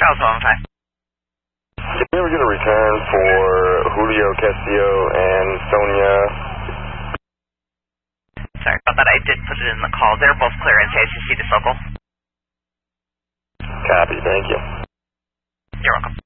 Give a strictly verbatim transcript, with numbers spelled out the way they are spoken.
Charles one five. Can we get a return for Julio Castillo and Sonia? Sorry about that, I did put it in the call. They're both clear in C I C C to Sokol. Copy, thank you. You're welcome.